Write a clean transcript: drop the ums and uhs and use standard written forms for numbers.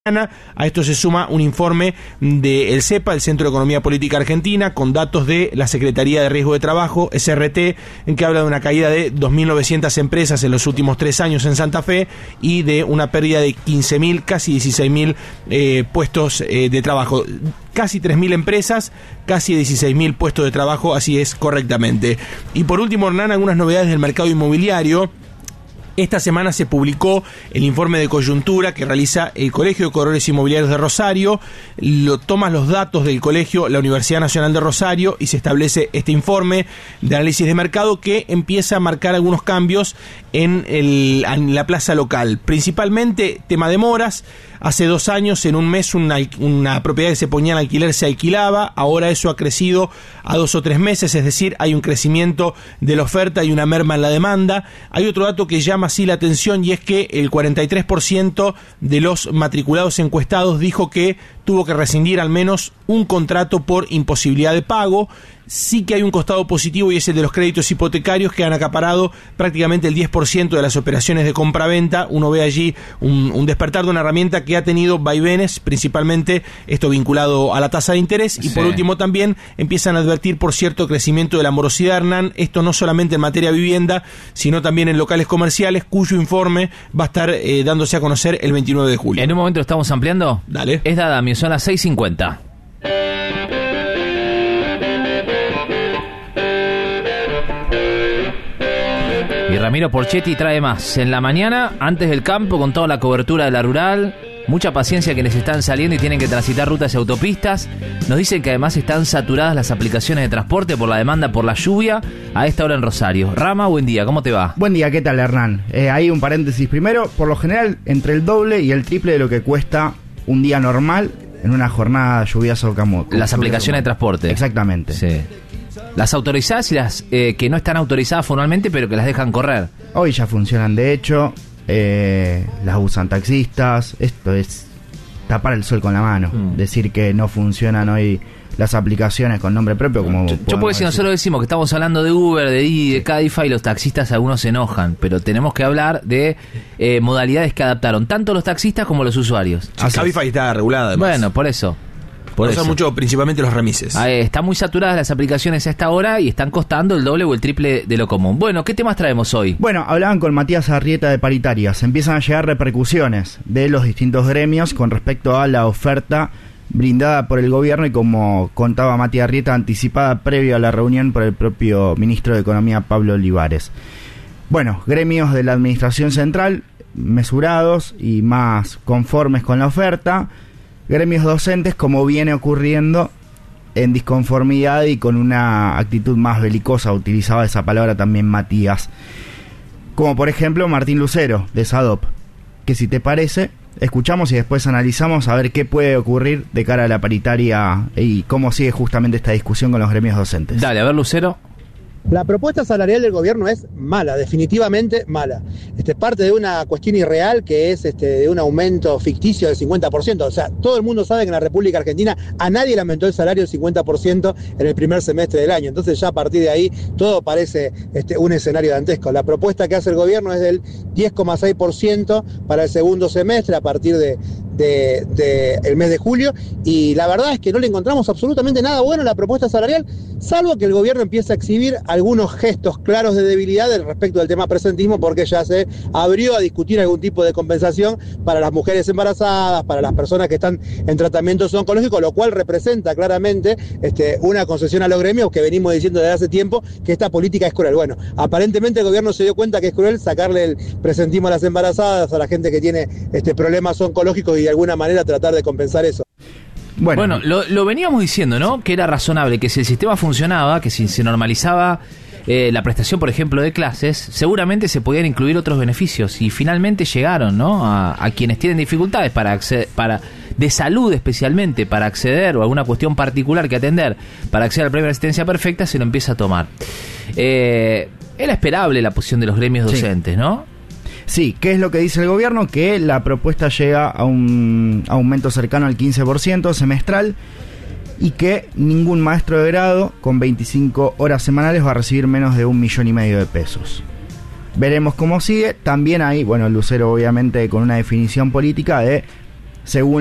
A esto se suma un informe del CEPA, el Centro de Economía Política Argentina, con datos de la Secretaría de Riesgo de Trabajo, SRT, en que habla de una caída de 2.900 empresas en los últimos 3 años en Santa Fe y de una pérdida de 15.000, casi 16.000 puestos de trabajo. Casi 3.000 empresas, casi 16.000 puestos de trabajo, así es correctamente. Y por último, Hernán, algunas novedades del mercado inmobiliario. Esta semana se publicó el informe de coyuntura que realiza el Colegio de Corredores Inmobiliarios de Rosario. Toma los datos del colegio, la Universidad Nacional de Rosario, y se establece este informe de análisis de mercado que empieza a marcar algunos cambios en la plaza local. Principalmente tema de demoras. Hace 2 años, en un mes, una propiedad que se ponía en alquiler se alquilaba. Ahora eso ha crecido a 2 o 3 meses, es decir, hay un crecimiento de la oferta y una merma en la demanda. Hay otro dato que llama así la atención, y es que el 43% de los matriculados encuestados dijo que tuvo que rescindir al menos un contrato por imposibilidad de pago. Sí que hay un costado positivo, y es el de los créditos hipotecarios, que han acaparado prácticamente el 10% de las operaciones de compra-venta. Uno ve allí un despertar de una herramienta que ha tenido vaivenes, principalmente esto vinculado a la tasa de interés. Y por último también empiezan a advertir por cierto crecimiento de la morosidad, Hernán. Esto no solamente en materia de vivienda, sino también en locales comerciales, cuyo informe va a estar dándose a conocer el 29 de julio. En un momento lo estamos ampliando. Dale. Es Dadamio, son las 6:50. Y Ramiro Porchetti trae más. En la mañana, antes del campo, con toda la cobertura de la rural. Mucha paciencia quienes están saliendo y tienen que transitar rutas y autopistas. Nos dicen que además están saturadas las aplicaciones de transporte por la demanda por la lluvia a esta hora en Rosario. Rama, buen día, ¿cómo te va? Buen día, ¿qué tal, Hernán? Hay un paréntesis primero. Por lo general, entre el doble y el triple de lo que cuesta un día normal en una jornada lluviosa o camote. Las aplicaciones de transporte. Exactamente. Sí. Las autorizadas y las que no están autorizadas formalmente, pero que las dejan correr. Hoy ya funcionan, de hecho, las usan taxistas. Esto es tapar el sol con la mano. Decir que no funcionan hoy las aplicaciones con nombre propio, como yo porque si nosotros decimos que estamos hablando de Uber, de Didi, de Cabify, los taxistas algunos se enojan, pero tenemos que hablar de modalidades que adaptaron tanto los taxistas como los usuarios. Cabify está regulada, además. Bueno, por eso. Usan mucho, principalmente los remises. Están muy saturadas las aplicaciones a esta hora y están costando el doble o el triple de lo común. Bueno, ¿qué temas traemos hoy? Bueno, hablaban con Matías Arrieta de Paritarias. Empiezan a llegar repercusiones de los distintos gremios con respecto a la oferta brindada por el gobierno y, como contaba Matías Arrieta, anticipada previo a la reunión por el propio ministro de Economía, Pablo Olivares. Bueno, gremios de la administración central mesurados y más conformes con la oferta. Gremios docentes, como viene ocurriendo, en disconformidad y con una actitud más belicosa. Utilizaba esa palabra también Matías. Como por ejemplo Martín Lucero, de SADOP, que si te parece, escuchamos y después analizamos a ver qué puede ocurrir de cara a la paritaria y cómo sigue justamente esta discusión con los gremios docentes. Dale, a ver, Lucero. La propuesta salarial del gobierno es mala, definitivamente mala. Parte de una cuestión irreal que es de un aumento ficticio del 50%. O sea, todo el mundo sabe que en la República Argentina a nadie le aumentó el salario del 50% en el primer semestre del año. Entonces ya a partir de ahí todo parece un escenario dantesco. La propuesta que hace el gobierno es del 10,6% para el segundo semestre a partir de el mes de julio, y la verdad es que no le encontramos absolutamente nada bueno a la propuesta salarial, salvo que el gobierno empiece a exhibir algunos gestos claros de debilidad respecto del tema presentismo, porque ya se abrió a discutir algún tipo de compensación para las mujeres embarazadas, para las personas que están en tratamientos oncológicos, lo cual representa claramente una concesión a los gremios que venimos diciendo desde hace tiempo que esta política es cruel. Bueno, aparentemente el gobierno se dio cuenta que es cruel sacarle el presentismo a las embarazadas, a la gente que tiene problemas oncológicos, y de alguna manera tratar de compensar eso. Bueno, lo veníamos diciendo, ¿no? Que era razonable, que si el sistema funcionaba, que si se normalizaba la prestación, por ejemplo, de clases, seguramente se podían incluir otros beneficios, y finalmente llegaron, ¿no? A quienes tienen dificultades para acceder, de salud especialmente, para acceder, o alguna cuestión particular que atender, para acceder al premio de asistencia perfecta, se lo empieza a tomar. Era esperable la posición de los gremios docentes, ¿no? Sí, ¿qué es lo que dice el gobierno? Que la propuesta llega a un aumento cercano al 15% semestral, y que ningún maestro de grado con 25 horas semanales va a recibir menos de 1,5 millones de pesos. Veremos cómo sigue. También hay, Lucero obviamente con una definición política de según